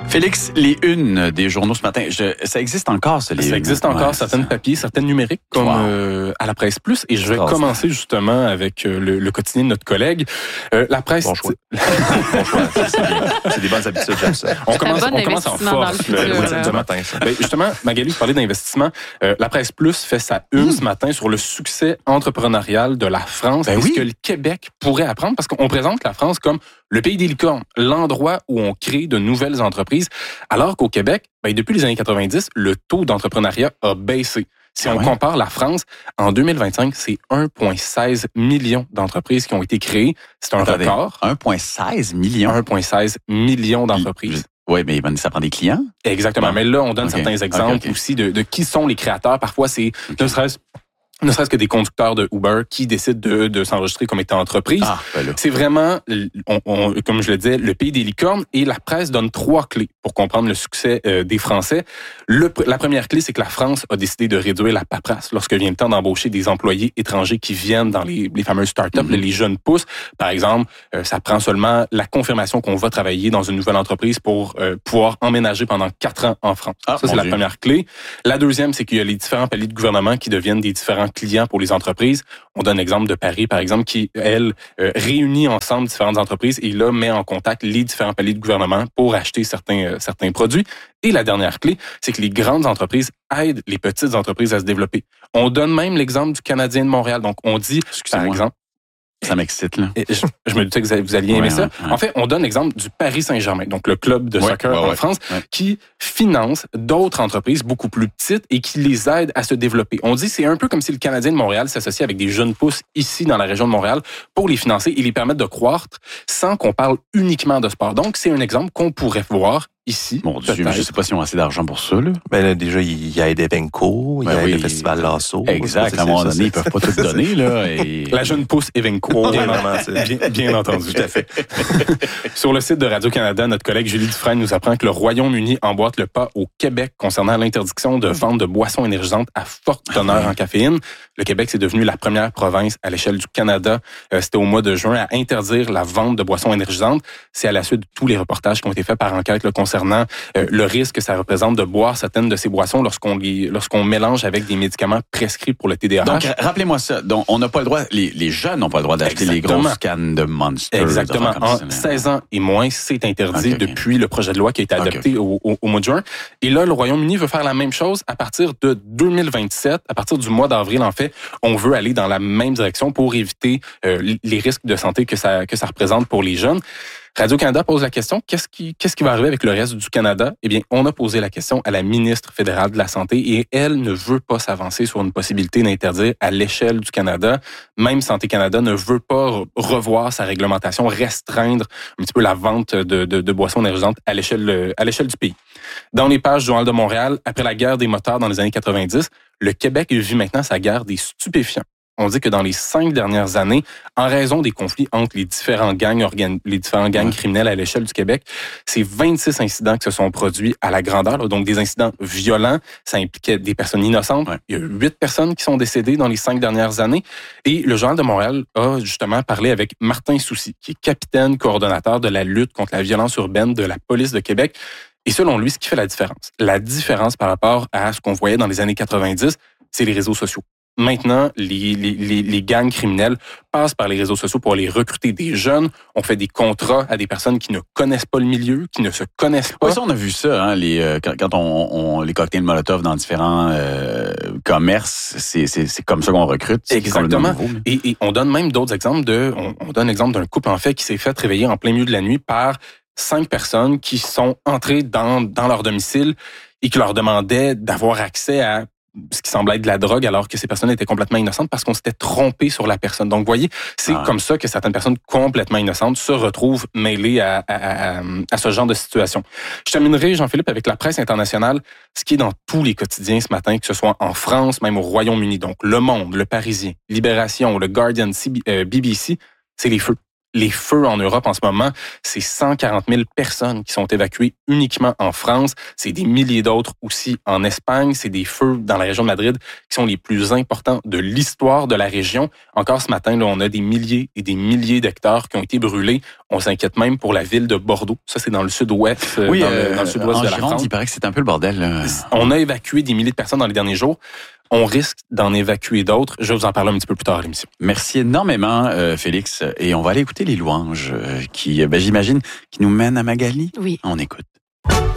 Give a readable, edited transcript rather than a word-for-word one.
Félix, les unes des journaux ce matin, ça existe encore, ça, les Ça existe encore, certaines papiers, certaines numériques, comme à la Presse Plus. Et je vais commencer justement avec le quotidien de notre collègue. La Presse... Bon choix. Bon choix. C'est des bonnes habitudes, j'aime ça. On commence en force le matin. Ça. Ben, justement, Magali, vous parlez d'investissement. La Presse Plus fait sa une ce matin sur le succès entrepreneurial de la France et ce que le Québec pourrait apprendre, parce qu'on présente la France comme le pays des licornes, l'endroit où on crée de nouvelles entreprises, alors qu'au Québec, depuis les années 90, le taux d'entrepreneuriat a baissé. Si on compare la France, en 2025, c'est 1,16 million d'entreprises qui ont été créées. C'est un record. 1,16 million? 1,16 million d'entreprises. Oui, mais ça prend des clients. Exactement. Bon. Mais là, on donne certains exemples aussi de qui sont les créateurs. Parfois, c'est ne serait-ce que des conducteurs de Uber qui décident de s'enregistrer comme étant entreprise. C'est vraiment, comme je le disais, le pays des licornes, et la Presse donne 3 clés pour comprendre le succès des Français. La première clé, c'est que la France a décidé de réduire la paperasse lorsque vient le temps d'embaucher des employés étrangers qui viennent dans les fameuses startups, les jeunes pousses. Par exemple, ça prend seulement la confirmation qu'on va travailler dans une nouvelle entreprise pour pouvoir emménager pendant 4 ans en France. Ça, c'est la première clé. La deuxième, c'est qu'il y a les différents paliers de gouvernement qui deviennent des différents clients pour les entreprises. On donne l'exemple de Paris, par exemple, qui, elle, réunit ensemble différentes entreprises et là, met en contact les différents paliers de gouvernement pour acheter certains produits. Et la dernière clé, c'est que les grandes entreprises aident les petites entreprises à se développer. On donne même l'exemple du Canadien de Montréal. Donc, on dit, par exemple... Ça m'excite, là. Je me doutais que vous alliez aimer ça. En fait, on donne l'exemple du Paris Saint-Germain, donc le club de soccer en France, qui finance d'autres entreprises beaucoup plus petites et qui les aide à se développer. On dit c'est un peu comme si le Canadien de Montréal s'associait avec des jeunes pousses ici dans la région de Montréal pour les financer et les permettre de croître sans qu'on parle uniquement de sport. Donc, c'est un exemple qu'on pourrait voir ici. Mon Dieu, mais je ne sais pas si on a assez d'argent pour ça, là. Ben là, déjà, il y a des Evenco, il y a le Festival Lasso. Exact. À un moment donné, ils peuvent pas tout donner, là. La jeune pousse Evenco. Bien entendu. Tout à fait. Sur le site de Radio-Canada, notre collègue Julie Dufresne nous apprend que le Royaume-Uni emboîte le pas au Québec concernant l'interdiction de vente de boissons énergisantes à forte teneur en caféine. Le Québec, c'est devenu la première province à l'échelle du Canada. C'était au mois de juin à interdire la vente de boissons énergisantes. C'est à la suite de tous les reportages qui ont été faits par enquête concernant le risque que ça représente de boire certaines de ces boissons lorsqu'on mélange avec des médicaments prescrits pour le TDAH. Donc, rappelez-moi ça. Donc, on n'a pas le droit, les jeunes n'ont pas le droit d'acheter les grosses cannes de Monster. Exactement. En 16 ans et moins, c'est interdit depuis le projet de loi qui a été adopté au mois de juin. Et là, le Royaume-Uni veut faire la même chose à partir de 2027. À partir du mois d'avril, en fait, on veut aller dans la même direction pour éviter les risques de santé que ça représente pour les jeunes. Radio-Canada pose la question, qu'est-ce qui va arriver avec le reste du Canada? Eh bien, on a posé la question à la ministre fédérale de la Santé et elle ne veut pas s'avancer sur une possibilité d'interdire à l'échelle du Canada. Même Santé Canada ne veut pas revoir sa réglementation, restreindre un petit peu la vente de boissons énergisantes à l'échelle du pays. Dans les pages du Journal de Montréal, après la guerre des motards dans les années 90, le Québec vit maintenant sa guerre des stupéfiants. On dit que dans les 5 dernières années, en raison des conflits entre les différents gangs criminels à l'échelle du Québec, c'est 26 incidents qui se sont produits à la grandeur, donc des incidents violents. Ça impliquait des personnes innocentes. Il y a 8 personnes qui sont décédées dans les 5 dernières années. Et le Journal de Montréal a justement parlé avec Martin Soucy, qui est capitaine coordonnateur de la lutte contre la violence urbaine de la police de Québec. Et selon lui, ce qui fait la différence par rapport à ce qu'on voyait dans les années 90, c'est les réseaux sociaux. Maintenant, les gangs criminels passent par les réseaux sociaux pour aller recruter des jeunes. On fait des contrats à des personnes qui ne connaissent pas le milieu, qui ne se connaissent pas. Oui, ça, on a vu ça, quand on les cocktails Molotov dans différents commerces, c'est comme ça qu'on recrute. Exactement. Et on donne même d'autres exemples on donne l'exemple d'un couple, en fait, qui s'est fait réveiller en plein milieu de la nuit par 5 personnes qui sont entrées dans leur domicile et qui leur demandaient d'avoir accès à ce qui semblait être de la drogue, alors que ces personnes étaient complètement innocentes parce qu'on s'était trompé sur la personne. Donc, vous voyez, c'est comme ça que certaines personnes complètement innocentes se retrouvent mêlées à ce genre de situation. Je terminerai, Jean-Philippe, avec la presse internationale, ce qui est dans tous les quotidiens ce matin, que ce soit en France, même au Royaume-Uni. Donc, Le Monde, Le Parisien, Libération, Le Guardian, BBC, c'est les feux. les feux en Europe en ce moment, c'est 140 000 personnes qui sont évacuées uniquement en France. C'est des milliers d'autres aussi en Espagne. C'est des feux dans la région de Madrid qui sont les plus importants de l'histoire de la région. Encore ce matin, là, on a des milliers et des milliers d'hectares qui ont été brûlés. On s'inquiète même pour la ville de Bordeaux. Ça, c'est dans le sud-ouest, dans le sud-ouest de la France. Il paraît que c'est un peu le bordel. Là. On a évacué des milliers de personnes dans les derniers jours. On risque d'en évacuer d'autres. Je vais vous en parler un petit peu plus tard à l'émission. Merci énormément, Félix. Et on va aller écouter les louanges qui, j'imagine, qui nous mènent à Magali. Oui. On écoute.